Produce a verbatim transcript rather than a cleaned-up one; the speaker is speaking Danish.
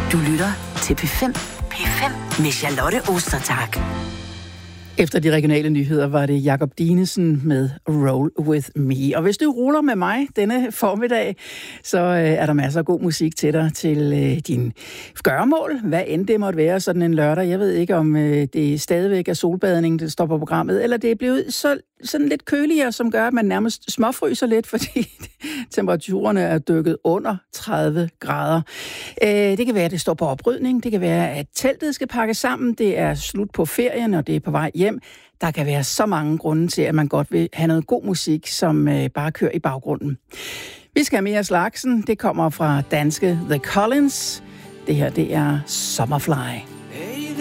Du lytter til P fem. P fem med Charlotte Ostertag. Efter de regionale nyheder var det Jakob Dinesen med Roll With Me. Og hvis du ruller med mig denne formiddag, så øh, er der masser af god musik til dig til øh, din gøremål. Hvad end det måtte være sådan en lørdag. Jeg ved ikke, om øh, det stadigvæk er solbadning, der står på programmet, eller det er blevet så, sådan lidt køligere, som gør, at man nærmest småfryser lidt, fordi temperaturerne er dykket under tredive grader. Øh, det kan være, at det står på oprydning. Det kan være, at teltet skal pakkes sammen. Det er slut på ferien, og det er på vej hjem. Der kan være så mange grunde til, at man godt vil have noget god musik, som øh, bare kører i baggrunden. Vi skal have mere slagsen. Det kommer fra danske The Collins. Det her, det er Summerfly.